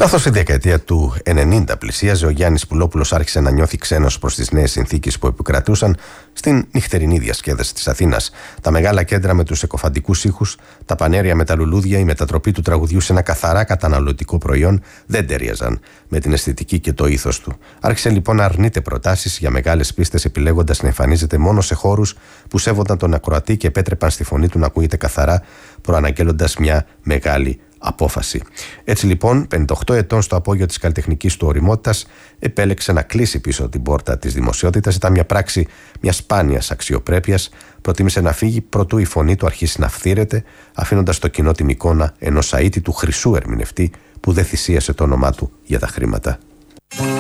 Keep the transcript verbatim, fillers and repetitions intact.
Καθώς η δεκαετία του ενενήντα πλησίαζε, ο Γιάννης Πουλόπουλος άρχισε να νιώθει ξένος προς τις νέες συνθήκες που επικρατούσαν στην νυχτερινή διασκέδαση της Αθήνας. Τα μεγάλα κέντρα με τους εκοφαντικούς ήχους, τα πανέρια με τα λουλούδια, η μετατροπή του τραγουδιού σε ένα καθαρά καταναλωτικό προϊόν δεν ταιριάζαν με την αισθητική και το ήθος του. Άρχισε λοιπόν να αρνείται προτάσεις για μεγάλες πίστες, επιλέγοντας να εμφανίζεται μόνο σε χώρους που σέβονταν τον ακροατή και επέτρεπαν στη φωνή του να ακούγεται καθαρά, προαναγγέλλοντας μια μεγάλη απόφαση. Έτσι λοιπόν, πενήντα οκτώ ετών στο απόγειο της καλλιτεχνικής του ωριμότητας, επέλεξε να κλείσει πίσω την πόρτα της δημοσιότητας. Ήταν μια πράξη μια σπάνιας αξιοπρέπειας. Προτίμησε να φύγει προτού η φωνή του αρχίσει να φθήρεται, αφήνοντας στο κοινό την εικόνα ενός αίτητου χρυσού ερμηνευτή που δεν θυσίασε το όνομά του για τα χρήματα.